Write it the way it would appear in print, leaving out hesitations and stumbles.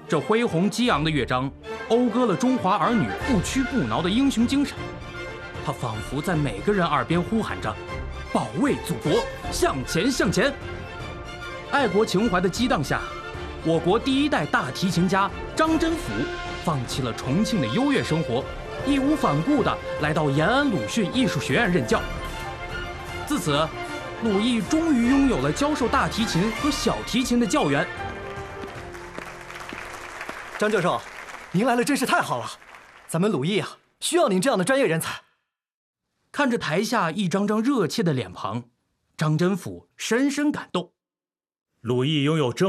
这恢宏激昂的乐章，讴歌了中华儿女不屈不挠的英雄精神。它仿佛在每个人耳边呼喊着：“保卫祖国，向前向前！”爱国情怀的激荡下，我国第一代大提琴家张真甫放弃了重庆的优越生活，义无反顾地来到延安鲁迅艺术学院任教。自此，鲁艺终于拥有了教授大提琴和小提琴的教员。 张教授，您来了真是太好了，咱们鲁艺啊，需要您这样的专业人才。 看着台下一张张热切的脸庞，张真甫深深感动。 鲁艺拥有这